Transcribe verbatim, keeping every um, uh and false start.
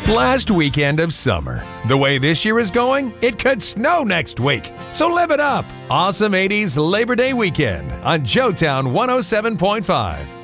Last weekend of summer. The way this year is going, it could snow next week. So live it up. Awesome eighties Labor Day weekend on Joetown one oh seven point five.